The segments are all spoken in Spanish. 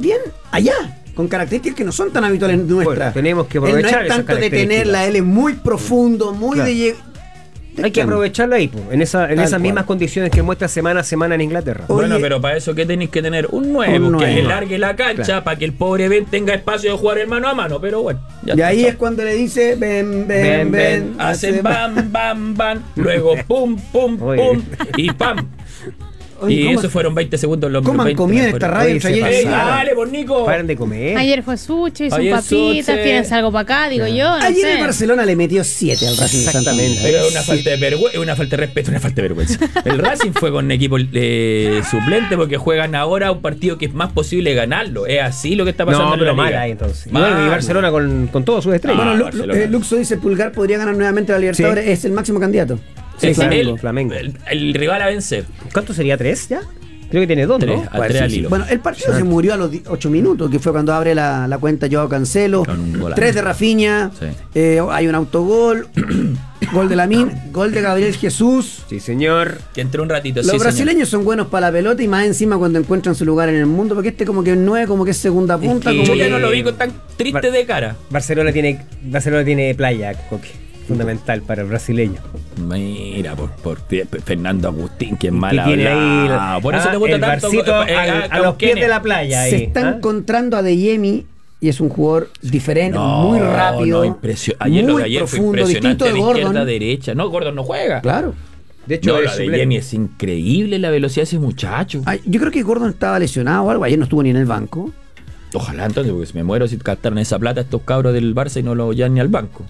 bien allá, con características que no son tan habituales nuestras. Bueno, tenemos que Él no aprovechar es esas tanto de características. tenerla, él es muy profundo, muy Claro. Hay que aprovecharlo ahí, en esas cual. mismas condiciones que muestra semana a semana en Inglaterra. Oye, Bueno, pero para eso que tenéis que tener un 9, Un que 9. le largue la cancha Claro. para que el pobre Ben tenga espacio de jugar el mano a mano, pero bueno. Ya Y está, ahí chao. es cuando le dice, ven, Hacen bam, bam, bam, luego pum, pum, Oye. pum, y pam. Oye, y ¿cómo- eso fueron 20 segundos los ¿Cómo han 20 comido en fueron. esta radio? Oye, entre se ayer y ¡Ey, pasaron. sábado? dale, por Nico! Paren de comer. Ayer fue sushi, son Ayer papitas, sushi. pídense algo para acá, digo yo, no Ayer el sé. Barcelona le metió 7 al Racing de Exactamente. Santander. Pero una falta de vergüenza, una falta de respeto, una falta de vergüenza. El Racing fue con equipo suplente porque juegan ahora un partido que es más posible ganarlo. Es así lo que está pasando No, en pero la mal liga. ahí entonces. Mal. Y Barcelona con todas sus estrellas. Bueno, Barcelona. Luxo dice, Pulgar podría ganar nuevamente la Libertadores, es el máximo candidato. Sí, Sí, el, Flamengo. el rival a vencer. ¿Cuánto sería? ¿3 ya? Creo que tiene 2, ¿no? 3, a 3 al hilo. Bueno, el partido se murió a los 8 minutos, que fue cuando abre la cuenta Joao Cancelo. Con un golazo. 3 de Rafinha, Sí. hay un autogol, gol de Lamine, gol de Gabriel Jesús. Sí, señor. Que entró un ratito. Los sí, brasileños son buenos para la pelota y más encima cuando encuentran su lugar en el mundo, porque este como que no es como que es segunda punta. señor. Como Yo ya que- no lo vi con tan triste de cara. Barcelona tiene playa, Coque. Fundamental para el brasileño. Mira, por Fernando Agustín, que es mal tiene ahí hablado. Por eso te gusta el tanto barcito a los pies de la playa. Ahí, Se está encontrando a Deyemi y es un jugador diferente, muy rápido. Ayer lo muy de ayer fue profundo, impresionante distinto de de izquierda a Gordon. derecha. No, Gordon no juega. Claro. De hecho, No, es la de suplente. Jamie es increíble la velocidad de ese muchacho. Ay, yo creo que Gordon estaba lesionado o algo, ayer no estuvo ni en el banco. Ojalá entonces, porque me muero si captaron esa plata estos cabros del Barça y no lo llevan ni al banco.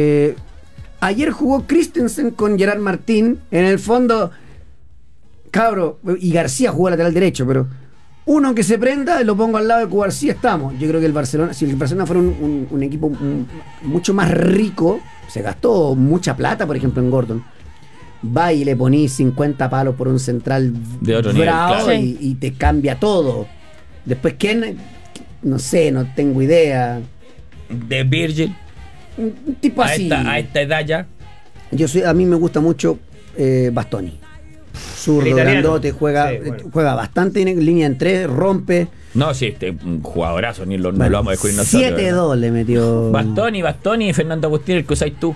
Ayer jugó Christensen con Gerard Martín. En el fondo, cabro, y García jugó lateral derecho, pero uno que se prenda, lo pongo al lado de Cubarsí, estamos. Yo creo que el Barcelona, si el Barcelona fuera un equipo mucho más rico, se gastó mucha plata, por ejemplo, en Gordon. Va y le ponís 50 palos por un central De otro nivel, bravo claro. y te cambia todo. Después, ¿quién? No sé, no tengo idea. De Virgil, Un tipo a así. esta edad ya. A mí me gusta mucho Bastoni. Zurdo, italiano. grandote, juega, Sí, bueno. juega bastante en línea en 3, rompe. No, sí, un jugadorazo, no lo Bueno, vamos a descubrir nosotros. 7-2 le metió. Bastoni y Fernando Agustín, el que usáis tú.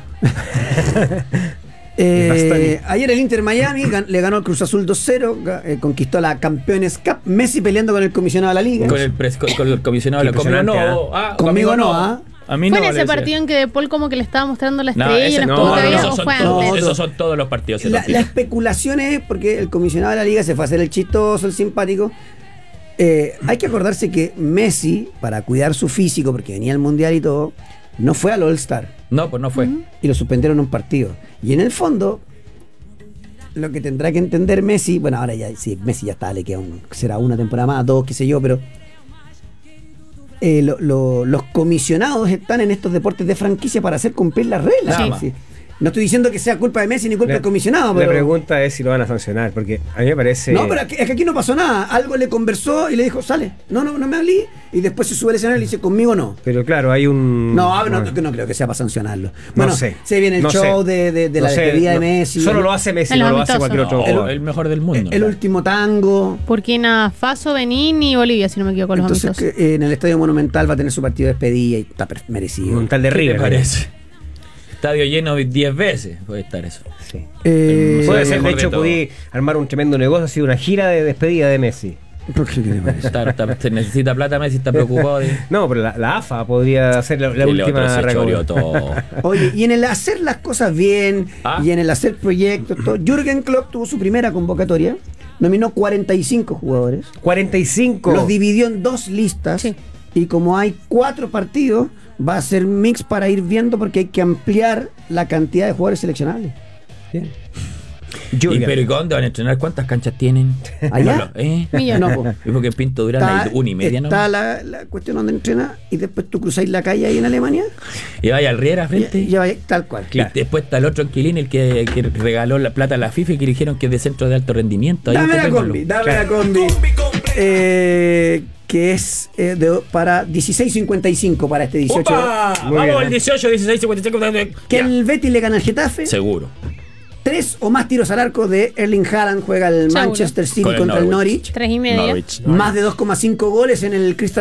Bastoni. Ayer el Inter Miami le ganó al Cruz Azul 2-0, conquistó la Campeones Cup. Messi peleando con el comisionado de la liga. Con el comisionado de la Conmigo Impresionante, no. Conmigo no, ¿ah? A mí ¿Fue no. en ese le decía. partido en que De Paul como que le estaba mostrando la No, estrella y ese no no, estuvo todavía, esos o son fue todos, antes? esos son todos los partidos. La especulación es porque el comisionado de la liga se fue a hacer el chistoso, el simpático. Hay que acordarse que Messi, para cuidar su físico, porque venía al mundial y todo, no fue al All-Star No, pues no fue. y lo suspendieron un partido. Y en el fondo, lo que tendrá que entender Messi, bueno, ahora ya, sí, Messi ya está, le queda será una temporada más, 2, qué sé yo, pero los comisionados están en estos deportes de franquicia para hacer cumplir las reglas. Sí. Sí. No estoy diciendo que sea culpa de Messi ni culpa del comisionado, La pero... pregunta es si lo van a sancionar, porque a mí me parece... No, pero es que aquí no pasó nada. Algo le conversó y le dijo, sale. No me hablé. Y después se sube al escenario y le dice, conmigo no. Pero claro, hay un... No creo que sea para sancionarlo. Bueno, sé. se viene el No show sé. de No la sé, despedida de no. Messi. Solo lo hace Messi, En no los lo hace cualquier otro amistosos. jugador. El mejor del mundo. El último tango. Burkina Faso, Benín y Bolivia, si no me equivoco, los Entonces amistosos. en el Estadio Monumental va a tener su partido de despedida y está merecido. Un tal de ¿Qué te River. parece? Estadio lleno 10 veces. Puede estar eso. Sí. Eh, Puede el ser, de mejor de hecho, todo. pudí armar un tremendo negocio, ha sido una gira de despedida de Messi. ¿Por qué le parece? Se necesita plata, Messi está preocupado. No, pero la AFA podría hacer la El otro última se choreó recaudación. todo. Oye, y en el hacer las cosas bien y en el hacer proyectos, todo, Jürgen Klopp tuvo su primera convocatoria, nominó 45 jugadores, 45. los dividió en 2 listas Sí. y como hay 4 partidos, va a ser mix para ir viendo porque hay que ampliar la cantidad de jugadores seleccionables. Bien. ¿Y Jürgen. pero ¿y dónde van a entrenar? ¿Cuántas canchas tienen? ¿Allá? Millones. No, po. ¿Y porque en Pinto Durán Está, hay 1,5 no? está la cuestión donde entrena y después tú cruzáis la calle ahí en Alemania Y vaya al Riera frente. y ya tal cual. Y después está el otro Anquilín, el que regaló la plata a la FIFA y que dijeron que es de centro de alto rendimiento. Ahí Dame la ocupémoslo. combi, dame la combi. Que es para 16.55 para este 18. ¡Opa! Muy Vamos bien, al 18, 16, 55. Que Ya. el Betis le gana al Getafe. Seguro. 3 o más tiros al arco de Erling Haaland, juega el Seguro. Manchester City Con el contra el Norwich. Norwich. 3,5. Norwich. Más de 2,5 goles en el Crystal